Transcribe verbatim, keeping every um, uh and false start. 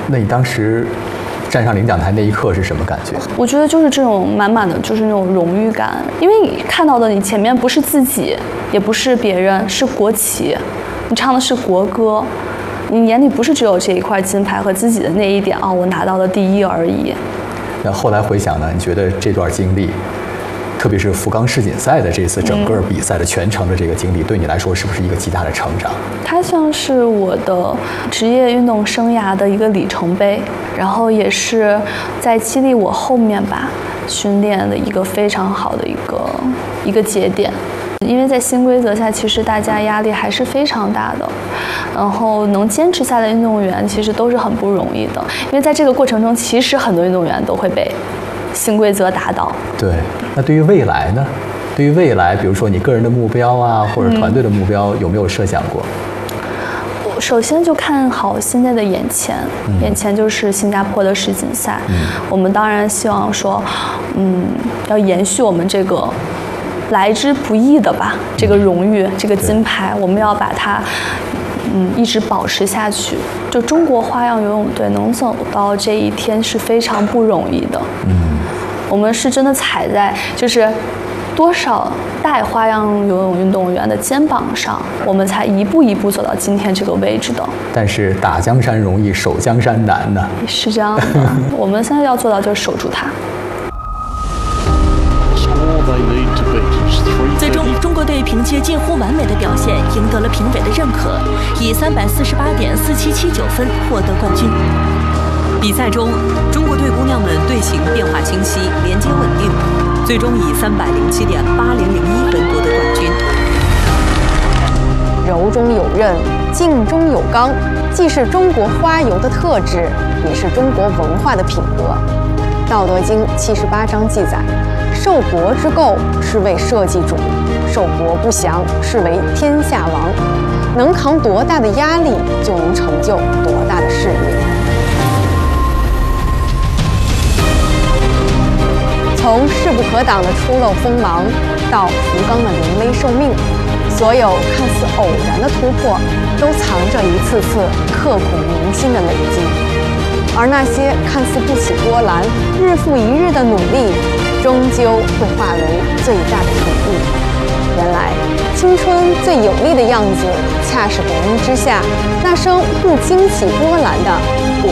那你当时站上领奖台那一刻是什么感觉？ 我觉得就是这种满满的就是那种荣誉感，因为你看到的你前面不是自己，也不是别人，是国旗，你唱的是国歌，你眼里不是只有这一块金牌和自己的那一点啊，我拿到了第一而已。 那后来回想呢，你觉得这段经历，特别是福冈世锦赛的这次整个比赛的全程的这个经历，对你来说是不是一个极大的成长？ 它像是我的职业运动生涯的一个里程碑，然后也是在激励我后面吧训练的一个非常好的一个一个节点。因为在新规则下，其实大家压力还是非常大的，然后能坚持下来的运动员其实都是很不容易的。因为在这个过程中，其实很多运动员都会被新规则打倒。 对，那对于未来呢？对于未来，比如说你个人的目标啊，或者团队的目标，嗯、有没有设想过？ 首先就看好现在的眼前，嗯、眼前就是新加坡的世锦赛。嗯、我们当然希望说，嗯，要延续我们这个来之不易的吧，这个荣誉，这个金牌，我们要把它，嗯，一直保持下去。就中国花样游泳队能走到这一天是非常不容易的。嗯，我们是真的踩在就是多少代花样游泳运动员的肩膀上，我们才一步一步走到今天这个位置的。但是打江山容易，守江山难呢。是这样的，我们现在要做到就是守住它。 最终，中国队凭借近乎完美的表现，赢得了评委的认可，以三百四十八点四七七九分获得冠军。比赛中，中国队姑娘们队形变化清晰，连接稳定，最终以三百零七点八零零一分夺得冠军。 柔中有韧，静中有刚，既是中国花游的特质，也是中国文化的品格。《道德经》七十八章记载：受国之垢，是为社稷主；受国不祥，是为天下王。能扛多大的压力，就能成就多大的事业。从势不可挡的初露锋芒，到福冈的临危受命，所有看似偶然的突破，都藏着一次次刻骨铭心的累积。而那些看似不起波澜、日复一日的努力，终究会化为最大的成绩。原来，青春最有力的样子，恰是红衣之下那声不惊起波澜的不